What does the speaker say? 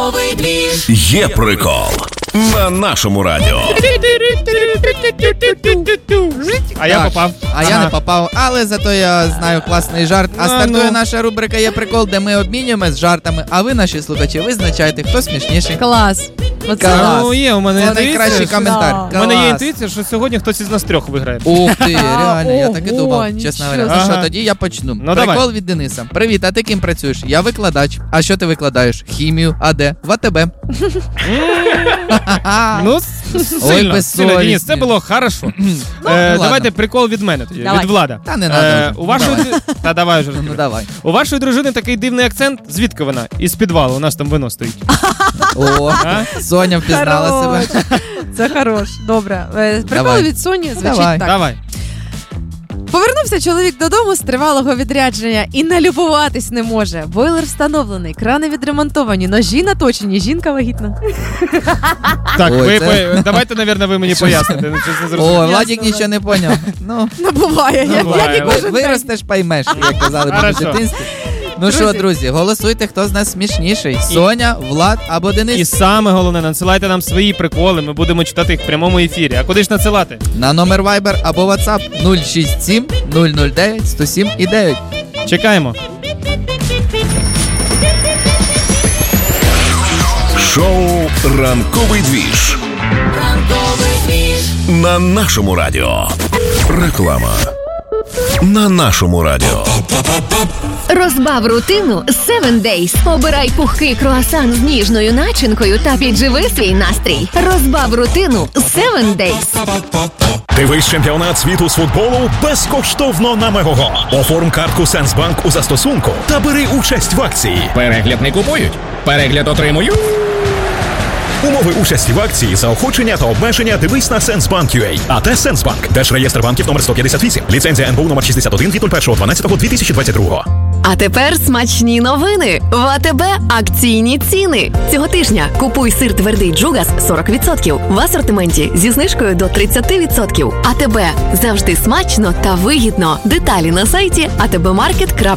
Ранковий двіж. Є прикол на нашому радіо. А я попав. А я не попав, але зато я знаю класний жарт. А стартує наша рубрика «Є прикол», де ми обмінюємось жартами, а ви, наші слухачі, визначаєте, хто смішніший. Клас. Оце Клас. Ну, є у мене Це інтуїція. найкращий коментар. Да. У мене є Клас. інтуїція, що сьогодні хтось із нас трьох виграє. Ух ти, реально, я так і Ого, думав, нічого чесно говоря. собі. Ну що, Ага. тоді я почну. Ну, Прикол давай. від Дениса. Привіт, а ти ким працюєш? Я викладач. А що ти викладаєш? Хімію. А де? В АТБ. Ну, сильно, безсовісні. сильно, Денис, це було хорошо. ладно. Давайте прикол від мене тоді, Давай. від Влада. Та не надо вже. У вашої... Та давай вже. Ну давай. У вашої дружини такий дивний акцент. Звідки вона? Із підвалу, у нас там вино стоїть. О, А? Соня впізнала себе. Це хорош. Добре. Прикол Давай. від Соні звучить Давай. так. Давай. Повернувся чоловік додому з тривалого відрядження і налюбуватись не може. Бойлер встановлений, крани відремонтовані, ножі наточені, жінка вагітна. Так, Ой, це- давайте, мабуть, ви мені поясните. Ну, щось не зрозуміло. О, Владик нічого не поняв. Ну, Не буває. Не буває. Як і кожен день. виростеш, поймеш, як казали мені в Хорошо. дитинстві. Ну що, друзі, голосуйте, хто з нас смішніший. Соня, Влад або І Денис. саме головне, надсилайте нам свої приколи, ми будемо читати їх в прямому ефірі. А куди ж надсилати? На номер Viber або WhatsApp 067 009 107 і 9. Чекаємо. Шоу «Ранковий двіж» Ранковий двіж. на нашому радіо. Реклама на нашому радіо. Розбав рутину 7 Days. Обирай пухкий круасан з ніжною начинкою та підживи свій настрій. Розбав рутину 7 Days. Дивись чемпіонат світу з футболу безкоштовно на Мегого. Оформ картку Сенсбанк у застосунку та бери участь в акції. Перегляд не купують, перегляд отримують. Умови участі в акції, заохочення та обмеження дивись на Сенсбанк.ua. АТ Сенсбанк. Держреєстр банків номер 158. Ліцензія НБУ номер 61 від 01.12.2022. А тепер смачні новини. В АТБ акційні ціни. Цього тижня купуй сир твердий Джугас 40% в асортименті зі знижкою до 30%. АТБ. Завжди смачно та вигідно. Деталі на сайті atbmarket.com.